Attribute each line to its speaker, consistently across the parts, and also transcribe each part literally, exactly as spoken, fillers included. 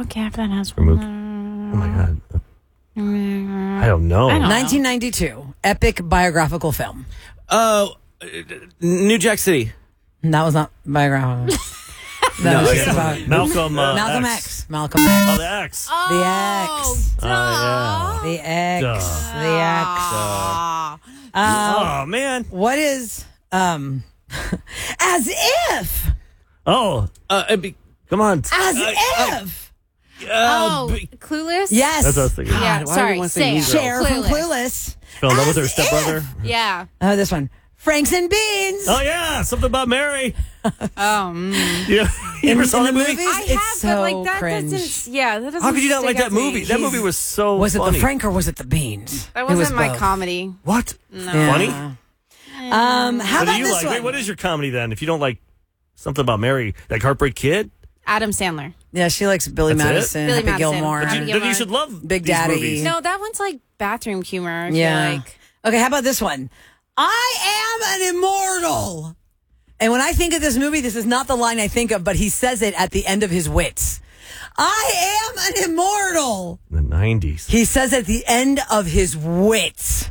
Speaker 1: What captain has
Speaker 2: removed? Oh my God. I don't know.
Speaker 1: I don't know.
Speaker 3: nineteen ninety-two, epic biographical film.
Speaker 4: Oh, uh, New Jack City.
Speaker 3: That was not biographical. That
Speaker 4: No,
Speaker 3: was
Speaker 4: I
Speaker 3: just
Speaker 4: got
Speaker 3: about
Speaker 4: it.
Speaker 2: Malcolm uh,
Speaker 3: Malcolm
Speaker 2: X.
Speaker 3: X. Malcolm X.
Speaker 2: Oh, the X.
Speaker 1: Oh,
Speaker 3: The X. The X.
Speaker 2: Duh.
Speaker 3: The X.
Speaker 1: Ah.
Speaker 2: oh, man.
Speaker 3: What is um as if
Speaker 2: Oh,
Speaker 4: Uh, it'd be,
Speaker 2: come on.
Speaker 3: as
Speaker 4: uh,
Speaker 3: if
Speaker 1: Oh,
Speaker 4: b-
Speaker 1: Clueless?
Speaker 3: yes
Speaker 2: That's what I was thinking.
Speaker 1: Yeah,
Speaker 4: God, why do
Speaker 1: sorry.
Speaker 4: you wanna say
Speaker 1: Say
Speaker 4: Mean
Speaker 1: it.
Speaker 4: Girls?
Speaker 3: Cher from Clueless.
Speaker 2: Fell in love with her
Speaker 3: As
Speaker 2: stepbrother.
Speaker 3: if.
Speaker 1: Yeah.
Speaker 3: Oh, this one. Franks and Beans.
Speaker 2: Oh, yeah. Something about Mary.
Speaker 1: Oh, mm.
Speaker 2: Yeah. You
Speaker 3: In-
Speaker 2: ever saw
Speaker 3: in
Speaker 2: that
Speaker 3: the
Speaker 2: movie?
Speaker 3: movies?
Speaker 1: I
Speaker 3: It's
Speaker 1: have,
Speaker 3: so
Speaker 1: but like that
Speaker 3: cringe.
Speaker 1: doesn't. Yeah, that doesn't.
Speaker 2: How could you not
Speaker 1: stick
Speaker 2: like
Speaker 1: out
Speaker 2: that
Speaker 1: to me.
Speaker 2: movie? That movie was so
Speaker 3: Was it
Speaker 2: funny.
Speaker 3: the Frank or was it the Beans?
Speaker 1: That
Speaker 3: It was
Speaker 1: wasn't my
Speaker 3: both.
Speaker 1: comedy.
Speaker 2: What?
Speaker 1: No.
Speaker 2: Funny?
Speaker 3: Um, how
Speaker 2: What
Speaker 3: about
Speaker 2: do you
Speaker 3: this
Speaker 2: like?
Speaker 3: one?
Speaker 2: Wait, what is your comedy then? If you don't like something about Mary, like Heartbreak Kid?
Speaker 1: Adam Sandler.
Speaker 3: Yeah, she likes Billy
Speaker 2: That's it?
Speaker 3: Madison,
Speaker 1: Billy
Speaker 3: Happy
Speaker 1: Madison.
Speaker 3: Gilmore.
Speaker 1: Happy
Speaker 2: You, then
Speaker 1: Gilmore.
Speaker 2: you should love
Speaker 3: Big
Speaker 2: these
Speaker 3: Daddy.
Speaker 2: movies.
Speaker 1: No, that one's like bathroom humor. I
Speaker 3: Yeah.
Speaker 1: feel like.
Speaker 3: Okay, how about this one? I am an immortal. And when I think of this movie, this is not the line I think of, but he says it at the end of his wits. I am an immortal.
Speaker 2: In the nineties.
Speaker 3: He says at the end of his wits.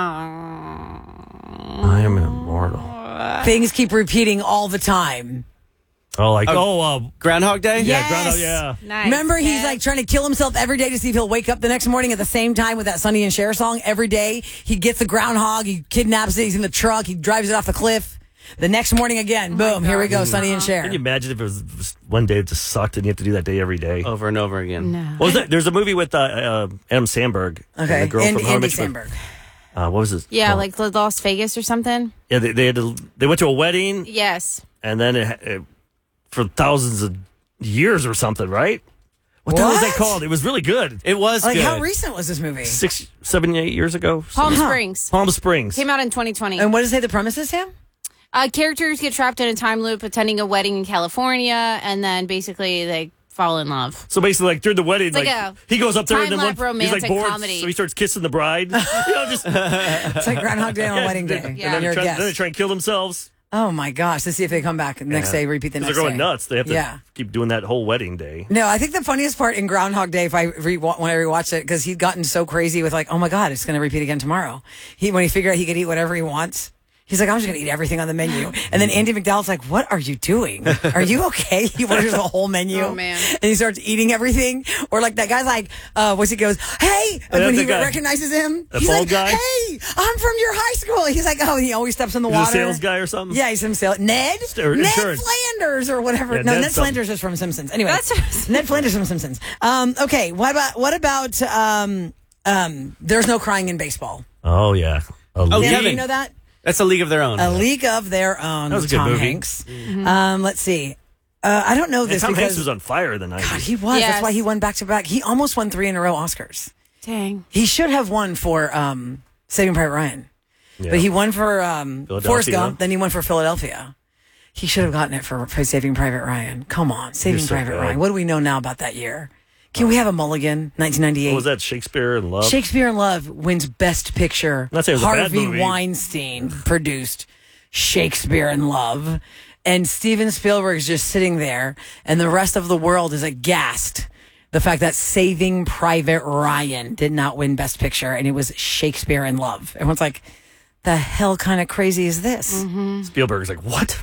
Speaker 2: I am an immortal.
Speaker 3: Things keep repeating all the time.
Speaker 2: Oh, like, oh, uh,
Speaker 4: Groundhog Day?
Speaker 3: Yeah.
Speaker 2: yeah, Groundhog,
Speaker 3: Yes.
Speaker 2: yeah.
Speaker 1: Nice.
Speaker 3: Remember, he's
Speaker 1: Yeah.
Speaker 3: like trying to kill himself every day to see if he'll wake up the next morning at the same time with that Sonny and Cher song. Every day, he gets the groundhog, he kidnaps it, he's in the truck, he drives it off the cliff. The next morning again, boom, here we go, Sonny and Cher.
Speaker 2: Can you imagine if it was just one day it just sucked and you have to do that day every day?
Speaker 4: Over and over again.
Speaker 1: No.
Speaker 2: What was that? There's a movie with uh, uh, Adam Sandberg. and
Speaker 3: Okay,
Speaker 2: the girl
Speaker 3: and
Speaker 2: from How I
Speaker 3: Andy
Speaker 2: Met Your-
Speaker 3: Samberg.
Speaker 2: Uh, what was this?
Speaker 1: Yeah,
Speaker 2: called?
Speaker 1: like Las Vegas or something.
Speaker 2: Yeah, they, they had to, they went to a wedding
Speaker 1: Yes.
Speaker 2: and then it, it, for thousands of years or something, right? What the hell was that
Speaker 3: What?
Speaker 2: called? It was really good.
Speaker 4: It was
Speaker 3: Like,
Speaker 4: good.
Speaker 3: how recent was this movie?
Speaker 2: Six, seven, eight years ago.
Speaker 1: Palm
Speaker 3: Huh.
Speaker 1: Springs.
Speaker 2: Palm Springs.
Speaker 1: Came out in twenty twenty.
Speaker 3: And what does it say the premise is, Sam?
Speaker 1: Uh, characters get trapped in a time loop attending a wedding in California, and then basically they fall in love.
Speaker 2: So basically, like during the wedding,
Speaker 1: like
Speaker 2: like,
Speaker 1: a
Speaker 2: he goes up there and then
Speaker 1: time-lap
Speaker 2: one, he's like
Speaker 1: romantic
Speaker 2: bored,
Speaker 1: comedy.
Speaker 2: so he starts kissing the bride. you know, just
Speaker 3: It's like Groundhog Day on a wedding day.
Speaker 2: And
Speaker 1: Yeah.
Speaker 2: then,
Speaker 3: You're
Speaker 2: they
Speaker 3: a
Speaker 2: try, then they
Speaker 3: guest.
Speaker 2: try and kill themselves.
Speaker 3: Oh my gosh, to see if they come back the next
Speaker 2: Yeah.
Speaker 3: day, repeat the
Speaker 2: 'Cause
Speaker 3: next
Speaker 2: they're going
Speaker 3: day.
Speaker 2: nuts. They have to
Speaker 3: Yeah.
Speaker 2: keep doing that whole wedding day.
Speaker 3: No, I think the funniest part in Groundhog Day, if I re- when I rewatched it, because he'd gotten so crazy with like, oh my god, it's going to repeat again tomorrow. He when he figured out he could eat whatever he wants, he's like, I'm just going to eat everything on the menu. And then Andy McDowell's like, what are you doing? Are you okay? He orders the whole menu.
Speaker 1: Oh, man.
Speaker 3: And he starts eating everything. Or like that guy's like, uh, once he goes, hey, and
Speaker 2: Yeah,
Speaker 3: when
Speaker 2: the
Speaker 3: he
Speaker 2: guy-
Speaker 3: recognizes him,
Speaker 2: the
Speaker 3: he's
Speaker 2: bald
Speaker 3: like,
Speaker 2: guy?
Speaker 3: hey, I'm from your high school. He's like, oh, and he always steps in the
Speaker 2: He's a
Speaker 3: water.
Speaker 2: sales guy or something?
Speaker 3: Yeah, he's from sales. Ned?
Speaker 2: Or
Speaker 3: Ned
Speaker 2: insurance.
Speaker 3: Flanders or whatever.
Speaker 2: Yeah,
Speaker 3: no,
Speaker 2: Ned
Speaker 3: Ned
Speaker 2: something.
Speaker 3: Flanders is from Simpsons. Anyway,
Speaker 1: That's-
Speaker 3: Ned Flanders from Simpsons. Um, okay, what about what about um, um, There's No Crying in Baseball?
Speaker 2: Oh, yeah. A
Speaker 4: Oh,
Speaker 3: Did
Speaker 2: lead-
Speaker 4: Kevin.
Speaker 3: you know that?
Speaker 4: That's a League of Their Own.
Speaker 3: A League of Their Own.
Speaker 2: That was
Speaker 3: with
Speaker 2: a good
Speaker 3: Tom
Speaker 2: movie.
Speaker 3: Hanks. Um, let's see. Uh, I don't know
Speaker 2: And
Speaker 3: this
Speaker 2: Tom
Speaker 3: because
Speaker 2: Hanks was on fire in the nineties.
Speaker 3: God, he was.
Speaker 1: Yes.
Speaker 3: That's why he won back to back. He almost won three in a row Oscars.
Speaker 1: Dang.
Speaker 3: He should have won for um, Saving Private Ryan.
Speaker 2: Yeah.
Speaker 3: But he won for um,
Speaker 2: Philadelphia.
Speaker 3: Forrest Gump, then he won for Philadelphia. He should have gotten it for, for Saving Private Ryan. Come on, Saving
Speaker 2: so
Speaker 3: Private
Speaker 2: good.
Speaker 3: Ryan. What do we know now about that year? Can we have a mulligan? nineteen ninety-eight.
Speaker 2: What was that? Shakespeare in Love?
Speaker 3: Shakespeare in Love wins Best Picture.
Speaker 2: Not saying it was a bad
Speaker 3: Harvey
Speaker 2: movie.
Speaker 3: Weinstein produced Shakespeare in Love. And Steven Spielberg's just sitting there, and the rest of the world is aghast. The fact that Saving Private Ryan did not win Best Picture, and it was Shakespeare in Love. Everyone's like, the hell kind of crazy is this?
Speaker 2: Spielberg's like, what?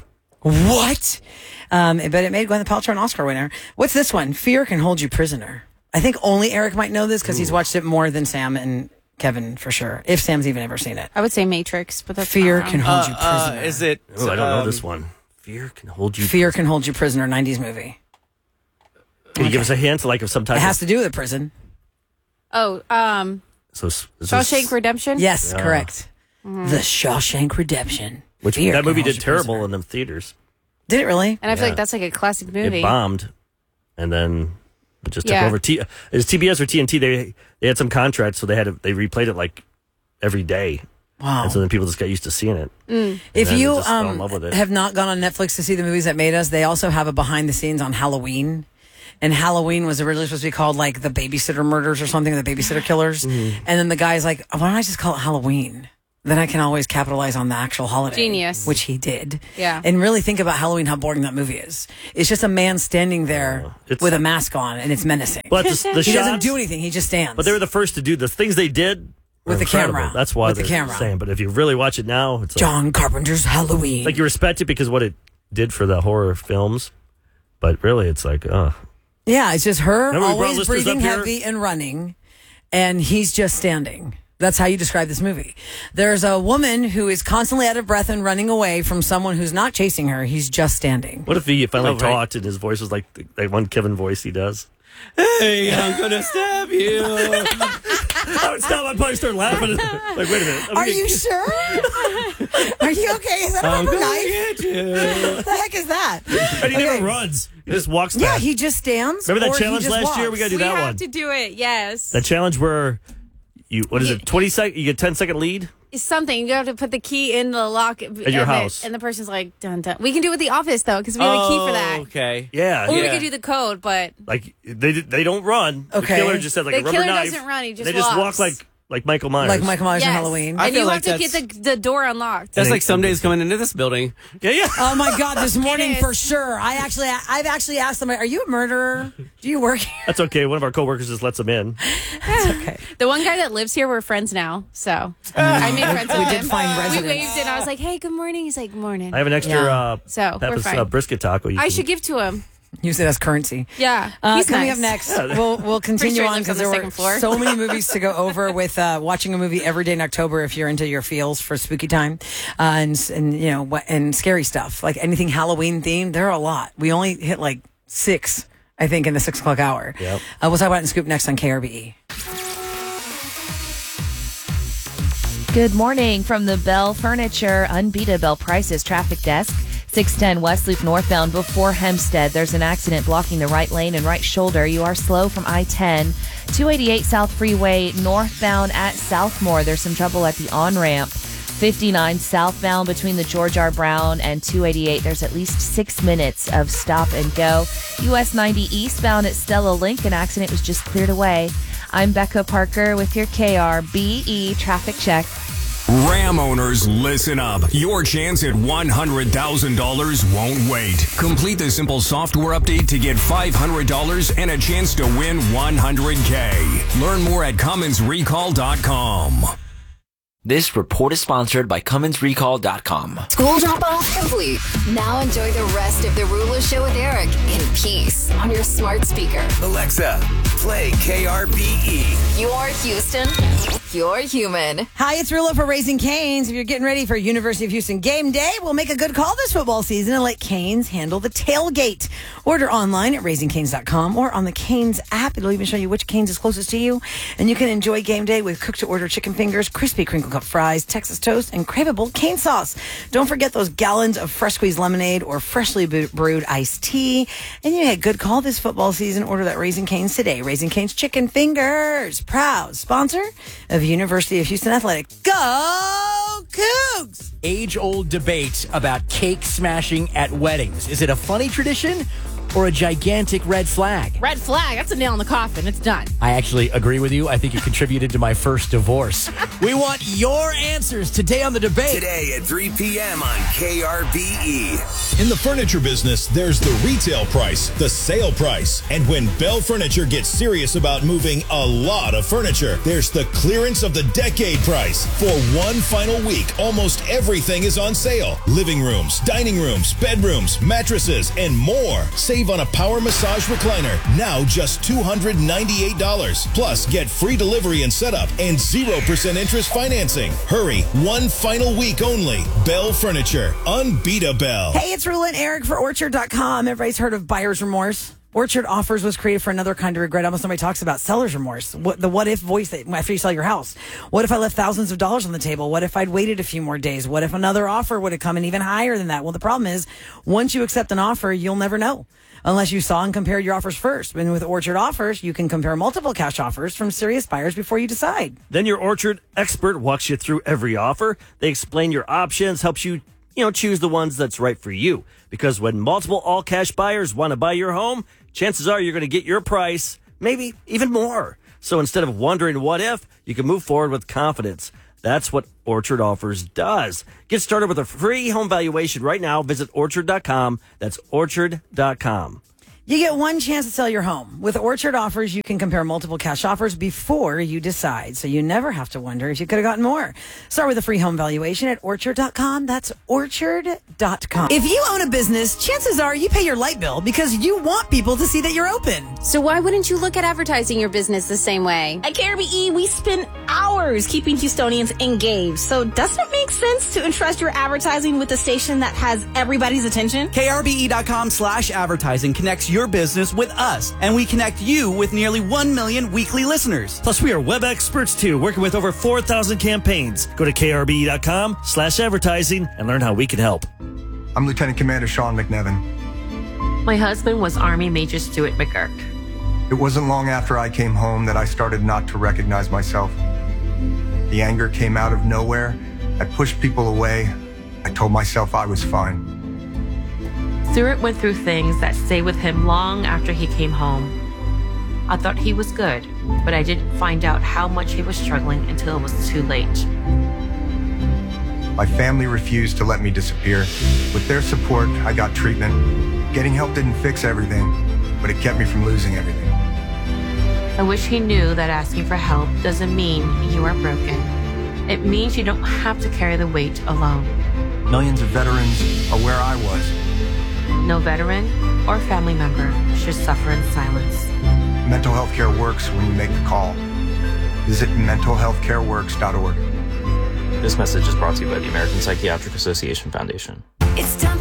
Speaker 3: What? Um, but it made Gwyneth Paltrow an Oscar winner. What's this one? Fear Can Hold You Prisoner. I think only Eric might know this because he's watched it more than Sam and Kevin for sure. If Sam's even ever seen it.
Speaker 1: I would say Matrix, but that's
Speaker 3: Fear
Speaker 1: not
Speaker 3: Can
Speaker 1: wrong.
Speaker 3: Hold
Speaker 4: Uh,
Speaker 3: You
Speaker 4: uh,
Speaker 3: Prisoner.
Speaker 4: is it?
Speaker 2: Oh, I don't know
Speaker 4: um,
Speaker 2: this one. Fear can hold you.
Speaker 3: Fear Can Hold You Prisoner, nineties movie.
Speaker 2: Can you give us a hint? Like, if sometimes.
Speaker 3: It has to do with a prison.
Speaker 1: Oh, um,
Speaker 2: So, is this-
Speaker 1: Shawshank Redemption?
Speaker 3: Yes,
Speaker 2: Yeah.
Speaker 3: correct. The Shawshank Redemption.
Speaker 2: Which
Speaker 3: Fear
Speaker 2: that
Speaker 3: Can
Speaker 2: movie
Speaker 3: Hold
Speaker 2: did
Speaker 3: You
Speaker 2: terrible
Speaker 3: Prisoner.
Speaker 2: in the theaters.
Speaker 3: Did it really?
Speaker 1: And I feel
Speaker 2: Yeah.
Speaker 1: like that's like a classic movie.
Speaker 2: It bombed, and then it just took
Speaker 1: Yeah.
Speaker 2: over. T- is T B S or T N T? They they had some contracts, so they had to, they replayed it like every day,
Speaker 3: Wow.
Speaker 2: and so then people just got used to seeing it.
Speaker 3: If
Speaker 2: then
Speaker 3: you
Speaker 2: just fell in
Speaker 3: um,
Speaker 2: love with it.
Speaker 3: have not gone on Netflix to see the movies that made us, they also have a behind the scenes on Halloween. And Halloween was originally supposed to be called like the Babysitter Murders or something, the Babysitter Killers.
Speaker 2: Mm-hmm.
Speaker 3: And then the guy's like, why don't I just call it Halloween? then I can always capitalize on the actual holiday.
Speaker 1: Genius.
Speaker 3: Which he did.
Speaker 1: Yeah.
Speaker 3: And really think about Halloween, how boring that movie is. It's just a man standing there
Speaker 2: Uh, it's-
Speaker 3: with a mask on, and it's menacing.
Speaker 2: But the, the
Speaker 3: he
Speaker 2: shots,
Speaker 3: doesn't do anything. He just stands.
Speaker 2: But they were the first to do the things they did were
Speaker 3: With the
Speaker 2: incredible.
Speaker 3: camera.
Speaker 2: That's why
Speaker 3: With the
Speaker 2: they're
Speaker 3: camera.
Speaker 2: saying. But if you really watch it now, it's like,
Speaker 3: John Carpenter's Halloween.
Speaker 2: like you respect it because what it did for the horror films. But really, it's like, oh,
Speaker 3: Yeah, it's just her
Speaker 2: Remember we brought
Speaker 3: always
Speaker 2: listeners
Speaker 3: breathing
Speaker 2: up here?
Speaker 3: heavy and running, and he's just standing. That's how you describe this movie. There's a woman who is constantly out of breath and running away from someone who's not chasing her. He's just standing.
Speaker 2: what if he finally
Speaker 4: Oh, right.
Speaker 2: talked and his voice was like the, that one Kevin voice he does?
Speaker 4: Hey, I'm gonna stab you.
Speaker 2: I would stop. I'd probably start laughing. Like, wait a minute. I'm
Speaker 3: Are
Speaker 2: gonna-
Speaker 3: you sure? Are you okay? Is that a
Speaker 4: I'm
Speaker 3: rubber
Speaker 4: gonna
Speaker 3: knife?
Speaker 4: get you.
Speaker 3: What the heck is that?
Speaker 2: And he
Speaker 3: Okay.
Speaker 2: never runs. He just walks.
Speaker 3: Yeah,
Speaker 2: back.
Speaker 3: he just stands.
Speaker 2: Remember that
Speaker 3: or he
Speaker 2: challenge
Speaker 3: just
Speaker 2: last year?
Speaker 3: walks.
Speaker 2: We gotta do
Speaker 1: we
Speaker 2: that
Speaker 1: have
Speaker 2: one.
Speaker 1: to do it. Yes.
Speaker 2: That challenge where you what is it? Twenty sec. You get ten second lead.
Speaker 1: It's something. You have to put the key in the lock at
Speaker 2: your house.
Speaker 1: and the person's like, dun dun. We can do it with the office though, because we have a key for that.
Speaker 4: Oh, okay.
Speaker 2: Yeah.
Speaker 1: Or we
Speaker 4: Yeah.
Speaker 1: could do the code, but
Speaker 2: Like they they don't run.
Speaker 3: Okay.
Speaker 2: The killer just has like
Speaker 1: The
Speaker 2: a rubber
Speaker 1: killer
Speaker 2: knife.
Speaker 1: doesn't run, he just
Speaker 2: They just walk
Speaker 1: walks.
Speaker 2: like like Michael Myers.
Speaker 3: Like Michael Myers
Speaker 1: yes.
Speaker 3: on Halloween.
Speaker 4: I
Speaker 1: and
Speaker 4: feel
Speaker 1: you
Speaker 4: like
Speaker 1: have to get
Speaker 4: that's-
Speaker 1: the, the door unlocked.
Speaker 4: That's
Speaker 2: And
Speaker 4: like
Speaker 2: they-
Speaker 4: some days coming into this building.
Speaker 2: Yeah, yeah.
Speaker 3: Oh my God! This morning
Speaker 1: is.
Speaker 3: for sure. I actually, I've actually asked somebody, "Are you a murderer? Do you work here?"
Speaker 2: That's okay. One of our coworkers just lets him in.
Speaker 3: Okay.
Speaker 1: The one guy that lives here, we're friends now. So I made friends with
Speaker 3: We
Speaker 1: him.
Speaker 3: did find
Speaker 1: We
Speaker 3: residents.
Speaker 1: waved and I was like, hey, good morning. He's like, morning.
Speaker 2: I have an extra
Speaker 3: Yeah.
Speaker 2: uh,
Speaker 1: So, we're
Speaker 2: Peppa's
Speaker 1: fine.
Speaker 2: uh, brisket taco. You
Speaker 1: I
Speaker 2: can-
Speaker 1: should give to him.
Speaker 3: Use it as currency.
Speaker 1: Yeah.
Speaker 3: Uh,
Speaker 1: He's
Speaker 3: coming
Speaker 1: nice.
Speaker 3: up next, we'll we'll continue
Speaker 1: sure he
Speaker 3: on
Speaker 1: lives
Speaker 3: because
Speaker 1: on the
Speaker 3: there were
Speaker 1: second floor.
Speaker 3: so many movies to go over with uh, watching a movie every day in October if you're into your feels for spooky time, uh, and and you know what and scary stuff like anything Halloween themed. There are a lot. We only hit like six, I think, in the six o'clock hour.
Speaker 2: Yep.
Speaker 3: Uh, we'll talk about it in Scoop next on K R B E.
Speaker 5: Good morning from the Bell Furniture Unbeatable Prices Traffic Desk. six ten West Loop northbound before Hempstead. There's an accident blocking the right lane and right shoulder. You are slow from I ten. two eighty-eight South Freeway northbound at Southmore. There's some trouble at the on-ramp. fifty-nine southbound between the George R. Brown and two eighty-eight. There's at least six minutes of stop and go. U S ninety eastbound at Stella Link. An accident was just cleared away. I'm Becca Parker with your K R B E traffic check.
Speaker 6: Ram owners, listen up. Your chance at one hundred thousand dollars won't wait. Complete the simple software update to get five hundred dollars and a chance to win one hundred K. Learn more at Cummins Recall dot com.
Speaker 7: This report is sponsored by Cummins Recall dot com.
Speaker 8: School drop-off complete. Now enjoy the rest of the Rula Show with Eric in peace on your smart speaker.
Speaker 9: Alexa, play K R B E.
Speaker 8: You're Houston. You're human.
Speaker 3: Hi, it's Rula for Raising Canes. If you're getting ready for University of Houston game day, we'll make a good call this football season and let Canes handle the tailgate. Order online at raising canes dot com or on the Canes app. It'll even show you which Canes is closest to you. And you can enjoy game day with cooked-to-order chicken fingers, crispy crinkle cut fries, Texas toast, and craveable cane sauce. Don't forget those gallons of fresh squeezed lemonade or freshly brewed iced tea. And you had a good call this football season. Order that Raising Canes today. Raising Canes chicken fingers. Proud sponsor of University of Houston Athletic. Go Cougs!
Speaker 10: Age-old debate about cake smashing at weddings. Is it a funny tradition or a gigantic red flag?
Speaker 1: Red flag. That's a nail in the coffin. It's done.
Speaker 10: I actually agree with you. I think it contributed to my first divorce. We want your answers today on the debate.
Speaker 9: Today at three p.m. on K R B E.
Speaker 11: In the furniture business, there's the retail price, the sale price. And when Bell Furniture gets serious about moving a lot of furniture, there's the clearance of the decade price. For one final week, almost everything is on sale. Living rooms, dining rooms, bedrooms, mattresses, and more. Save on a power massage recliner, now just two hundred ninety-eight dollars. Plus, get free delivery and setup and zero percent interest financing. Hurry, one final week only. Bell Furniture. Unbeatable.
Speaker 3: Hey, it's Rula and Eric for Orchard dot com. Everybody's heard of buyer's remorse. Orchard Offers was created for another kind of regret. Almost nobody talks about seller's remorse. What, the what if voice that after you sell your house. What if I left thousands of dollars on the table? What if I'd waited a few more days? What if another offer would have come in even higher than that? Well, the problem is once you accept an offer, you'll never know unless you saw and compared your offers first. And with Orchard Offers, you can compare multiple cash offers from serious buyers before you decide.
Speaker 2: Then your Orchard expert walks you through every offer. They explain your options, helps you, you know, choose the ones that's right for you. Because when multiple all-cash buyers want to buy your home, chances are you're going to get your price, maybe even more. So instead of wondering what if, you can move forward with confidence. That's what Orchard Offers does. Get started with a free home valuation right now. Visit orchard dot com. That's orchard dot com.
Speaker 3: You get one chance to sell your home. With Orchard Offers, you can compare multiple cash offers before you decide, so you never have to wonder if you could have gotten more. Start with a free home valuation at orchard dot com. That's orchard dot com. If you own a business, chances are you pay your light bill because you want people to see that you're open.
Speaker 1: So why wouldn't you look at advertising your business the same way?
Speaker 12: At K R B E, we spend hours keeping Houstonians engaged. So doesn't it make sense to entrust your advertising with a station that has everybody's attention?
Speaker 13: K R B E dot com slash advertising connects your business with us, and we connect you with nearly one million weekly listeners.
Speaker 14: Plus, we are web experts too, working with over four thousand campaigns. Go to K R B E dot com slash advertising and learn how we can help.
Speaker 15: I'm Lieutenant Commander Sean McNevin.
Speaker 16: My husband was Army Major Stuart McGurk.
Speaker 15: It wasn't long after I came home that I started not to recognize myself. The anger came out of nowhere. I pushed people away. I told myself I was fine.
Speaker 16: Stuart went through things that stayed with him long after he came home. I thought he was good, but I didn't find out how much he was struggling until it was too late.
Speaker 15: My family refused to let me disappear. With their support, I got treatment. Getting help didn't fix everything, but it kept me from losing everything.
Speaker 16: I wish he knew that asking for help doesn't mean you are broken. It means you don't have to carry the weight alone.
Speaker 15: Millions of veterans are where I was.
Speaker 16: No veteran or family member should suffer in silence.
Speaker 15: Mental health care works when you make the call. Visit mental health care works dot org.
Speaker 17: This message is brought to you by the American Psychiatric Association Foundation.
Speaker 8: It's time